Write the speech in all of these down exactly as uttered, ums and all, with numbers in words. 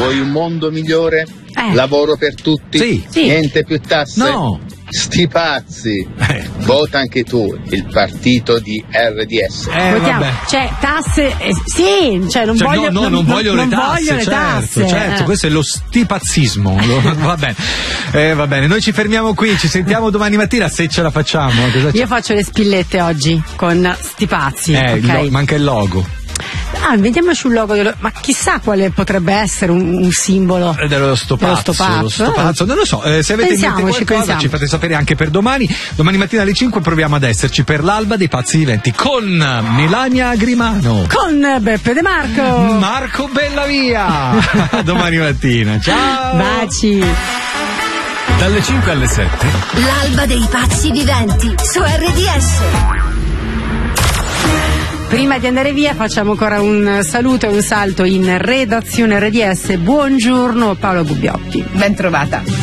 Vuoi un mondo migliore? Eh. Lavoro per tutti? Sì. Sì. Niente più tasse? No. Sti pazzi! Eh. Vota anche tu il partito di R D S. Eh, Votiamo. vabbè. Cioè, tasse, eh, sì, cioè non Cioè, voglio, no, no, non, voglio le non tasse, voglio le certo, tasse. certo, eh. questo è lo stipazzismo. Va bene. Eh, va bene, noi ci fermiamo qui, ci sentiamo domani mattina se ce la facciamo. Cosa c'è? Io faccio le spillette oggi con sti pazzi. Eh, il ok? lo- manca il logo. Ah, inventiamoci un logo dello... ma chissà quale potrebbe essere un, un simbolo Eh, dello sto dello pazzo, sto pazzo. lo sto pazzo. Non lo so, eh, se avete in mente Pensiamoci, qualcosa pensiamo. ci fate sapere anche per domani. Domani mattina alle cinque proviamo ad esserci per l'alba dei pazzi viventi con Melania Grimano, con Beppe De Marco. Marco Bellavia. A domani mattina, ciao. Baci. Dalle cinque alle sette. L'alba dei pazzi viventi su R D S. Prima di andare via facciamo ancora un saluto e un salto in redazione R D S. Buongiorno Paolo Gubbiotti. Ben trovata.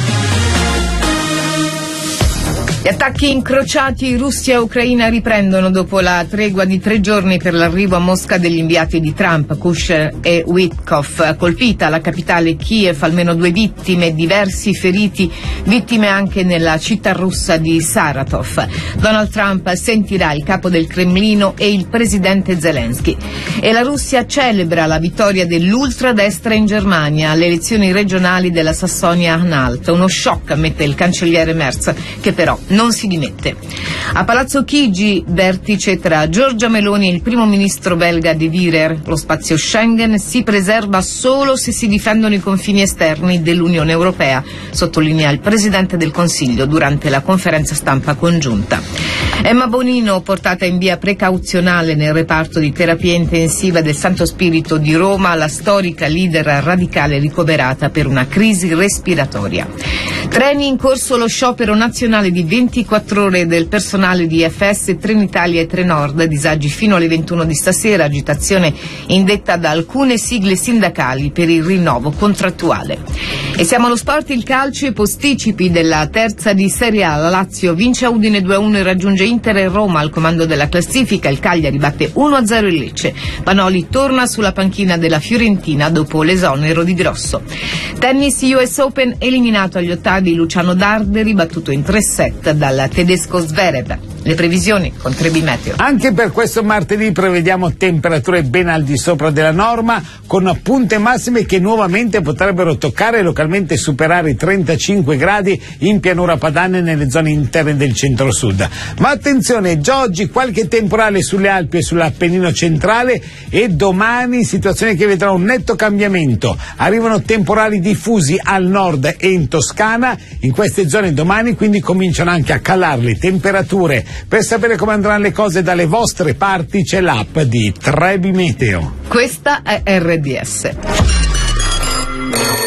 Gli attacchi incrociati Russia e Ucraina riprendono dopo la tregua di tre giorni per l'arrivo a Mosca degli inviati di Trump, Kushner e Witkoff. Colpita la capitale Kiev, almeno due vittime, diversi feriti, vittime anche nella città russa di Saratov. Donald Trump sentirà il capo del Cremlino e il presidente Zelensky. E la Russia celebra la vittoria dell'ultradestra in Germania alle elezioni regionali della Sassonia-Anhalt. Uno shock, ammette il cancelliere Merz, che però non si dimette. A Palazzo Chigi, vertice tra Giorgia Meloni e il primo ministro belga De Wierer. Lo spazio Schengen si preserva solo se si difendono i confini esterni dell'Unione Europea, sottolinea il presidente del Consiglio durante la conferenza stampa congiunta. Emma Bonino, portata in via precauzionale nel reparto di terapia intensiva del Santo Spirito di Roma, la storica leader radicale ricoverata per una crisi respiratoria. Treni in corso lo sciopero nazionale di ventiquattro ore del personale di F S, Trenitalia e Trenord, disagi fino alle ventuno di stasera, agitazione indetta da alcune sigle sindacali per il rinnovo contrattuale. E siamo allo sport, il calcio e posticipi della terza di Serie A. La Lazio vince a Udine due a uno e raggiunge Inter e Roma al comando della classifica. Il Cagliari batte uno a zero il Lecce. Vanoli torna sulla panchina della Fiorentina dopo l'esonero di Grosso. Tennis U S Open, eliminato agli ottavi Luciano Darderi, battuto in tre set dal tedesco Zverev. Le previsioni con Trebi Meteo. Anche per questo martedì prevediamo temperature ben al di sopra della norma, con punte massime che nuovamente potrebbero toccare e localmente superare i trentacinque gradi in pianura padana e nelle zone interne del centro-sud. Ma attenzione, già oggi qualche temporale sulle Alpi e sull'Appennino centrale, e domani situazione che vedrà un netto cambiamento. Arrivano temporali diffusi al nord e in Toscana. In queste zone domani quindi cominciano anche a calare le temperature. Per sapere come andranno le cose dalle vostre parti c'è l'app di Trebi Meteo. Questa è R D S.